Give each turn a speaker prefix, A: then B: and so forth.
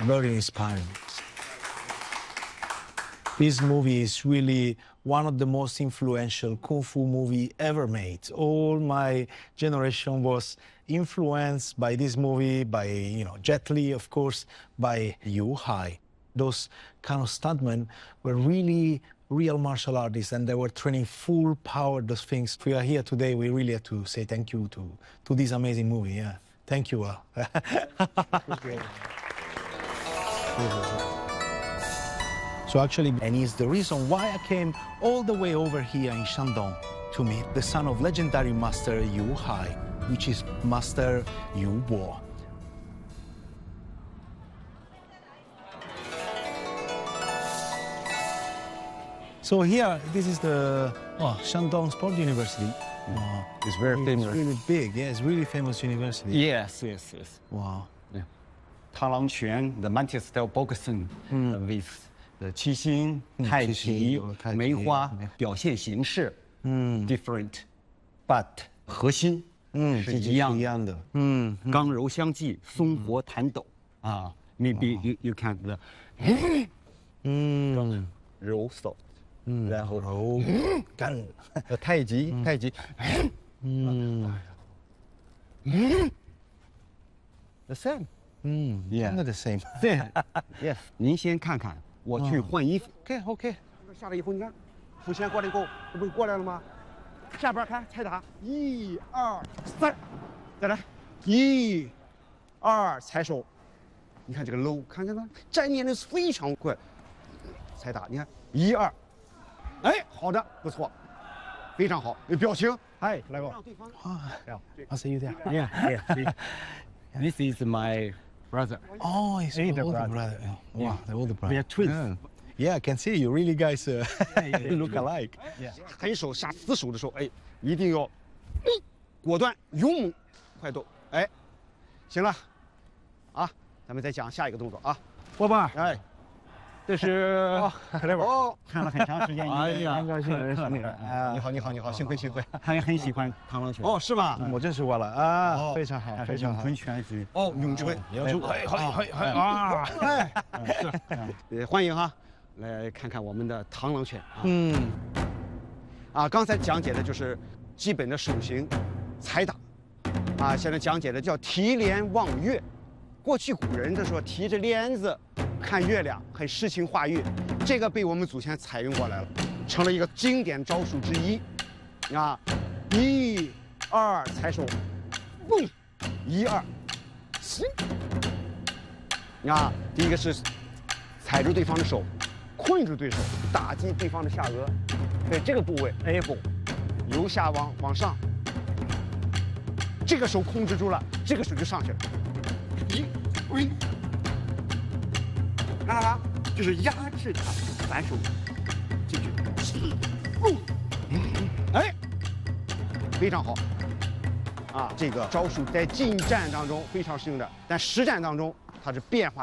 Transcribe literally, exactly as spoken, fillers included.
A: very inspiring. This movie is really one of the most influential kung fu movie ever made. All my generation was influenced by this movie, by you know Jet Li, of course, by Yu Hai. Those kind of stuntmen were really real martial artists, and they were training full power. Those things. If we are here today, we really have to say thank you to to this amazing movie. Yeah, thank you. Uh. So actually, and it's the reason why I came all the way over here in Shandong to meet the son of legendary master Yu Hai, which is Master Yu Bo. So here, this is the oh, Shandong Sport University. Wow.
B: It's very
A: it's
B: famous.
A: really big. Yeah, it's really famous university.
B: Yes, yes, yes.
A: Wow.
B: Yeah. 螳螂拳 the Mantis style boxing、嗯、with the 七星、嗯、太极、梅花表现形式嗯 different but 核心嗯是一样
A: 一样的
B: 嗯刚柔相济松活弹抖啊 maybe you you can the 嗯柔手嗯然后
A: 柔干
B: 太极太极嗯 the same
A: 嗯 yeah not the same
B: 对 yes 您先看看我去换衣服
A: OK OK
C: 下来以后你看付钱过来以后这不是过来了吗下边看踩打一二三再来一二踩手你看这个 low 看看它粘连的非常快踩打你看一二哎好的不错非常好表情哎来吧
A: I'll see you there
B: yeah yeah this is my brother
A: oh he's the older brother, brother. Wow yeah. the older brother
B: we are twins
A: yeah. Yeah, I can see you really guys uh, look alike.
C: Yeah. 黑手下死手的时候，哎，一定要果断、勇猛、快动。哎，行了，啊，咱们再讲下一个动作啊。
B: 波波，
C: 哎，
B: 这是
C: 来吧。哦，
B: 看了很长时间，
C: 哎呀，
B: 很高兴认识你。
C: 你好，你好，你好，幸会幸会。
B: 他也很喜欢螳螂拳。
C: 哦，是吗？
A: 我认识我了啊，非常好，非常好。
B: 咏春拳是
C: 哦，咏春，
A: 咏春，嘿，嘿，嘿，嘿啊，
C: 哎，是，欢迎哈。来看看我们的螳螂拳啊，
A: 嗯，
C: 啊，刚才讲解的就是基本的手型、踩打，啊，现在讲解的叫提帘望月。过去古人的说提着帘子看月亮，很诗情画意，这个被我们祖先采用过来了，成了一个经典招数之一。啊，一、二踩手，蹦，一二，起。啊，第一个是踩住对方的手。困住对手，打击对方的下颚，对这个部位 elbow， 由下往往上，这个手控制住了，这个手就上去了，一，喂，看到吗？就是压制他，反手进去，哎，非常好，啊，这个招数在近战当中非常适用的，但实战当中它是变化。